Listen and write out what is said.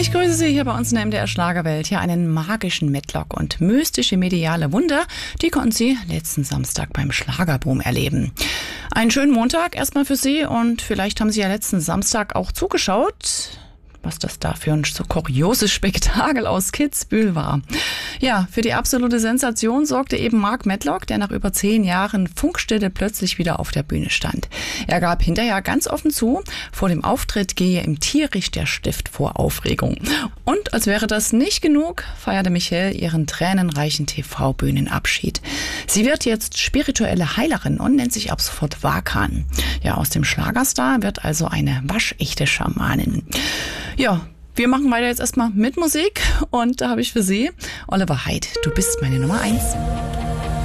Ich grüße Sie hier bei uns in der MDR Schlagerwelt. Ja, einen magischen Matlock und mystische mediale Wunder, die konnten Sie letzten Samstag beim Schlagerboom erleben. Einen schönen Montag erstmal für Sie und vielleicht haben Sie ja letzten Samstag auch zugeschaut, was das da für ein so kurioses Spektakel aus Kitzbühel war. Ja, für die absolute Sensation sorgte eben Mark Matlock, der nach über 10 Jahren Funkstille plötzlich wieder auf der Bühne stand. Er gab hinterher ganz offen zu, vor dem Auftritt gehe ihm tierisch der Stift vor Aufregung. Und als wäre das nicht genug, feierte Michelle ihren tränenreichen TV-Bühnenabschied. Sie wird jetzt spirituelle Heilerin und nennt sich ab sofort Wakan. Ja, aus dem Schlagerstar wird also eine waschechte Schamanin. Ja, wir machen weiter jetzt erstmal mit Musik und da habe ich für Sie Oliver Haidt. Du bist meine Nummer 1.